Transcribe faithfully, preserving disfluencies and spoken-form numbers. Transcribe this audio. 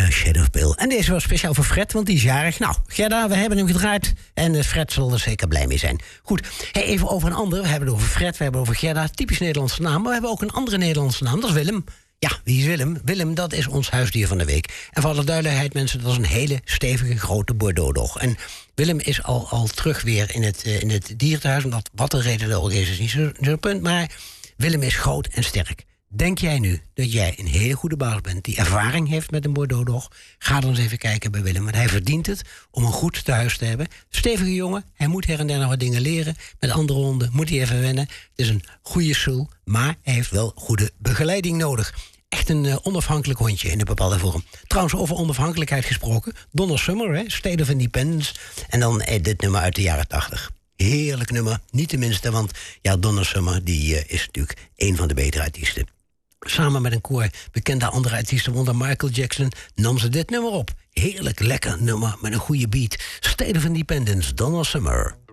Shade of Pale. En deze was speciaal voor Fred, want die is jarig. Nou, Gerda, we hebben hem gedraaid. En uh, Fred zal er zeker blij mee zijn. Goed, hey, even over een ander. We hebben het over Fred, we hebben het over Gerda. Typisch Nederlandse naam. Maar we hebben ook een andere Nederlandse naam. Dat is Willem. Ja, wie is Willem? Willem, dat is ons huisdier van de week. En voor alle duidelijkheid, mensen, dat is een hele stevige, grote Bordeaux-dog. En Willem is al, al terug weer in het, uh, in het dierenthuis. Omdat wat de reden ook is, is niet zo'n zo punt. Maar Willem is groot en sterk. Denk jij nu dat jij een hele goede baas bent die ervaring heeft met een Bordeaux-dog? Ga dan eens even kijken bij Willem, want hij verdient het om een goed thuis te hebben. Stevige jongen, hij moet her en der nog wat dingen leren. Met andere honden moet hij even wennen. Het is een goede sul, maar hij heeft wel goede begeleiding nodig. Echt een uh, onafhankelijk hondje in een bepaalde vorm. Trouwens, over onafhankelijkheid gesproken. Donna Summer, hè, State of Independence. En dan eh, dit nummer uit de jaren tachtig. Heerlijk nummer, niet tenminste, want ja, Donna Summer die, uh, is natuurlijk een van de betere artiesten. Samen met een koor bekende andere artiesten, onder Michael Jackson, nam ze dit nummer op. Heerlijk lekker nummer met een goede beat. State of Independence, Donna Summer.